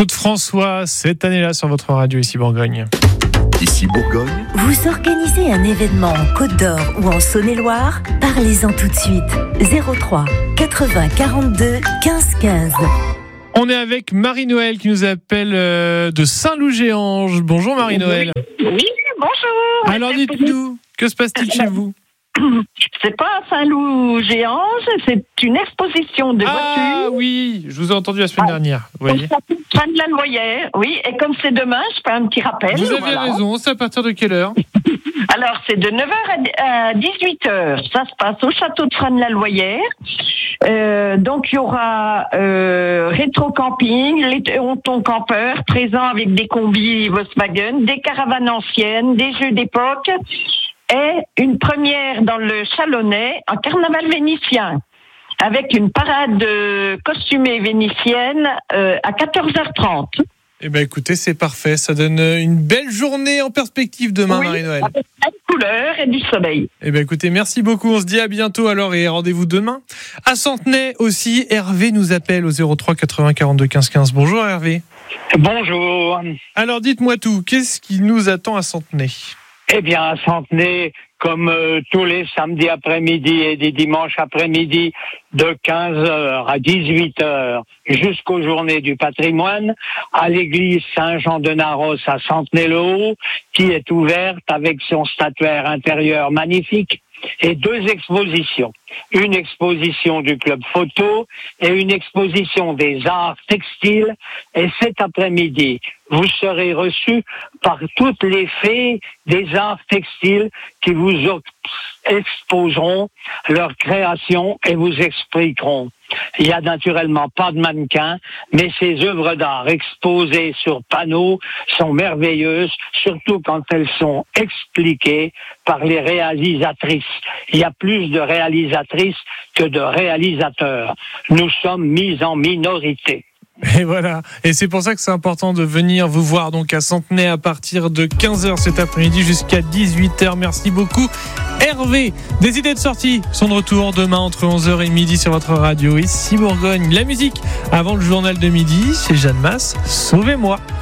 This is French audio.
Claude François, cette année-là sur votre radio ici Bourgogne. Ici Bourgogne. Vous organisez un événement en Côte d'Or ou en Saône-et-Loire? Parlez-en tout de suite. 03 80 42 15 15. On est avec Marie-Noël qui nous appelle de Saint-Loup-Géanges. Bonjour Marie-Noël. Oui, bonjour. Alors dites-nous, que se passe-t-il chez vous? C'est pas à Saint-Loup-Géanges, c'est une exposition de voitures. Ah oui, je vous ai entendu la semaine dernière. Vous voyez. Fin de la Loyère, oui, et comme c'est demain, je fais un petit rappel. Vous avez raison, c'est à partir de quelle heure? Alors, c'est de 9h à 18h. Ça se passe au château de Frasnes-la-Loyère. Donc, il y aura rétro-camping, les tontons campeurs présents avec des combis Volkswagen, des caravanes anciennes, des jeux d'époque et une première dans le Chalonnais en carnaval vénitien avec une parade costumée vénitienne à 14h30. Eh bien, écoutez, c'est parfait. Ça donne une belle journée en perspective demain, oui, Marie-Noël. Avec plein de couleurs et du soleil. Eh bien, écoutez, merci beaucoup. On se dit à bientôt alors et rendez-vous demain. À Centenay aussi, Hervé nous appelle au 03 80 42 15 15. Bonjour Hervé. Bonjour. Alors, dites-moi tout. Qu'est-ce qui nous attend à Centenay? Eh bien, à Centenay, comme tous les samedis après-midi et des dimanches après-midi, de 15h à 18h jusqu'aux journées du patrimoine, à l'église Saint-Jean-de-Naros à Centenay-le-Haut, qui est ouverte avec son statuaire intérieur magnifique, et 2 expositions. Une exposition du club photo et une exposition des arts textiles. Et cet après-midi, vous serez reçus par toutes les fées des arts textiles qui vous exposeront leur création et vous expliqueront. Il n'y a naturellement pas de mannequin, mais ces œuvres d'art exposées sur panneaux sont merveilleuses, surtout quand elles sont expliquées par les réalisatrices. Il y a plus de réalisatrices que de réalisateurs. Nous sommes mis en minorité. Et voilà, et c'est pour ça que c'est important de venir vous voir donc à Centenay à partir de 15h cet après-midi jusqu'à 18h. Merci beaucoup Hervé. Des idées de sortie sont de retour demain entre 11h et midi sur votre radio ici Bourgogne. La musique avant le journal de midi, c'est Jeanne Masse, Sauvez-moi.